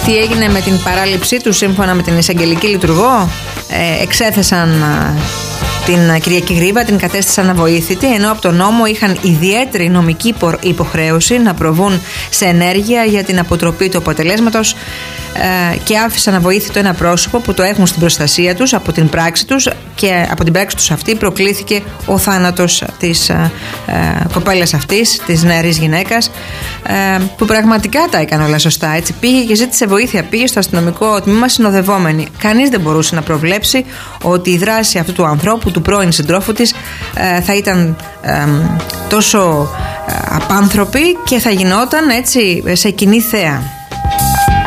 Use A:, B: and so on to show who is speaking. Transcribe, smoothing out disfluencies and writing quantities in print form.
A: Τι έγινε με την παράληψή του? Σύμφωνα με την εισαγγελική λειτουργό, εξέθεσαν την Κυριακή Γρήβα, την κατέστησαν αβοήθητη, ενώ από τον νόμο είχαν ιδιαίτερη νομική υποχρέωση να προβούν σε ενέργεια για την αποτροπή του αποτελέσματος και άφησαν αβοήθητο ένα πρόσωπο που το έχουν στην προστασία τους από την πράξη τους, και από την πράξη τους αυτή προκλήθηκε ο θάνατος της κοπέλας αυτής, της νεαρής γυναίκας, που πραγματικά τα έκανε όλα σωστά, έτσι. Πήγε και ζήτησε βοήθεια, πήγε στο αστυνομικό τμήμα συνοδευόμενη. Κανείς δεν μπορούσε να προβλέψει ότι η δράση αυτού του ανθρώπου, του πρώην συντρόφου της, θα ήταν τόσο απάνθρωπη και θα γινόταν έτσι σε κοινή θέα.